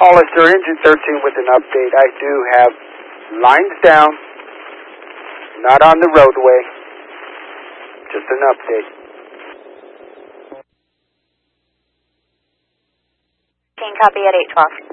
Hollister, engine 13 with an update. I do have lines down, not on the roadway, just an update. Copy at 812.